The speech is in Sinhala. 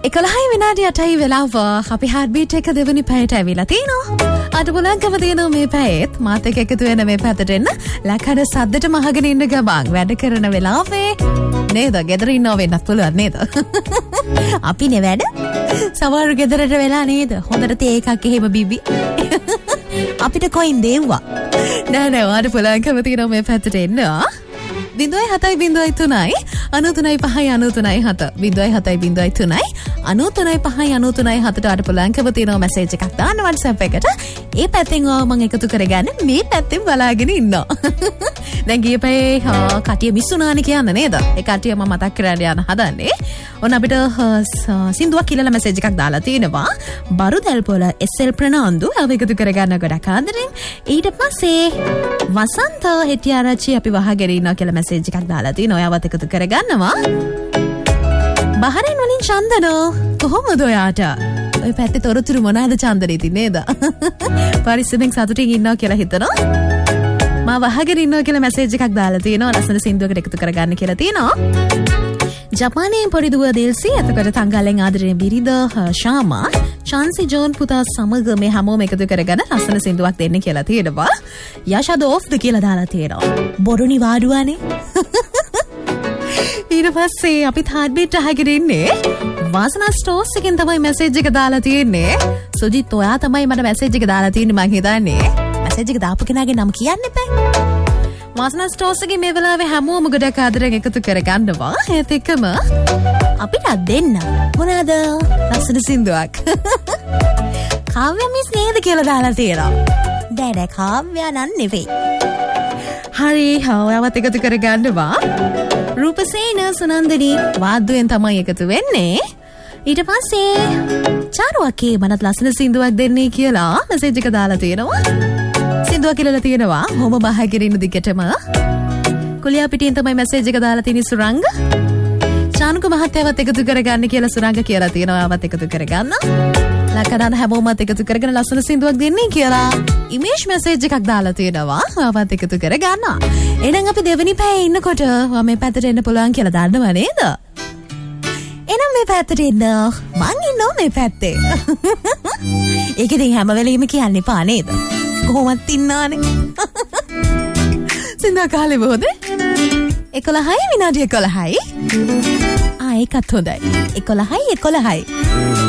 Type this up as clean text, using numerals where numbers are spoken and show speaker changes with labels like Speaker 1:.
Speaker 1: 11 විනාඩියටයි වෙලාව. අපි heartbeat එක දෙවෙනි පැයට ඇවිල්ලා තිනවා. අද බලංගම තියෙන මේ පැයත් මාත් එක්ක එකතු වෙන මේ පැත්තට එන්න ලකඩ සද්දට මහගෙන ඉන්න ගමන් වැඩ කරන වෙලාවේ නේද? ගෙදර ඉන්නව වෙන්නත් පුළුවන් නේද? අපිනේ වැඩ. සමහර ගෙදරට වෙලා නේද? හොඳට තේ එකක් එහෙම බිබි. අපිට කොයින් දෙව්වා. නෑ වාට බලංගම තියෙන මේ පැත්තට එන්න. 0703 93.5 0703 93.5 පුළුවන්කම තියෙනවා මැසේජ් එකක් දාන්න WhatsApp එකට. ඒ පැත්තෙන් මම එකතු කරගන්න මේ පැත්තෙන් බලාගෙන ඉන්නවා. දැන් ගිය පැයේ කටිය මිස්සුනානේ කියන්න නේද? ඒ කටිය මම මතක් කරලා යන හදන්නේ. ඔන්න අපිට සින්දුවක් කියලා මැසේජ් එකක් දාලා තිනවා. බරුදල්පොළ SL ප්‍රනාන්දු අව එකතු කරගන්න ගොඩක් ආදරෙන්. ඊට පස්සේ වසන්ත හෙටිආරච්චි අපි වහගෙන ඉන්නවා කියලා මැසේජ් එකක් දාලා තිනවා. ඔයාවත් එකතු කරගන්නවා. බහරෙන් වලින් චන්දනෝ කොහොමද ඔයාට? ඔය පැත්තේ තොරතුරු මොනවාද චන්දන ඉතින් නේද? පරිස්සමෙන් සතුටින් ඉන්නවා කියලා හිතනවා. මම වහගෙන ඉන්නවා කියලා මැසේජ් එකක් දාලා තියෙනවා. ලස්සන සින්දුවකට එකතු කරගන්න කියලා තියෙනවා. ජපානයේ පොඩි දුව දිල්සි එතකොට තංගලෙන් ආදරේ බිරිඳ ශාමා චාන්සි ජෝන් පුතා සමග මේ හැමෝම එකතු කරගෙන ලස්සන සින්දුවක් දෙන්න කියලා තියෙනවා. යෂාද ඔෆ්ද කියලා දාලා තියෙනවා. බොරුනි වාඩුවානේ. ඊට පස්සේ අපිත් heartbeat අහගෙන ඉන්නේ. වාසනා ස්ටෝර්ස් එකෙන් තමයි මැසේජ් එක දාලා තියෙන්නේ. සුජිත් ඔයා තමයි මට මැසේජ් එක දාලා තියෙන්නේ මං හිතන්නේ. මැසේජ් එක දාපු කෙනාගේ නම කියන්න එපා. වාසනා ස්ටෝර්ස් එකේ මේ වෙලාවේ හැමෝම ගොඩක් ආදරෙන් එකතු කරගන්නවා. ඒත් එක්කම අපිට දෙන්න මොනවාද ලස්සන සින්දුවක්. කාව්‍ය මිස් නේද කියලා දාලා තියෙනවා. දැන් කාව්‍ය නන් නෙවෙයි. හරි ඔයාවත් එකතු කරගන්නවා. රූපසේන සුනන්දනි වාද්දුවෙන් තමයි එකතු වෙන්නේ. ඊට පස්සේ චාරුවකේ මනත් ලස්සන සින්දුවක් දෙන්නේ කියලා මැසේජ් එක දාලා තියෙනවා. සින්දුවක් කියලා තියෙනවා. හොම බහගෙන ඉන්න දිගටම. කුලියා පිටින් තමයි මැසේජ් එක දාලා තියෙන්නේ සුරංග. චානුක මහත්තයාවත් එකතු කරගන්න කියලා සුරංග කියලා තියෙනවා. ආවත් එකතු කරගන්න. ලකඩන හැමෝමත් එකතු කරගෙන ලස්සන සින්දුවක් දෙන්නේ කියලා ඉමේජ් මැසේජ් එකක් දාලා තියෙනවා. ආවත් එකතු කරගන්න. එහෙනම් අපි දෙවෙනි පැයේ ඉන්නකොට මේ පැත්තට එන්න පුළුවන් කියලා දන්නව නේද? එහෙනම් මේ පැත්තට එන්න මං ඉන්නවා මේ පැත්තේ. ඒක ඉතින් හැම වෙලෙම කියන්න එපා නේද? කොහොමත් ඉන්නානේ. සින්දා කාලේ බොහොද? 11 විනාඩි 11යි. ඒකත් හොඳයි. 11යි.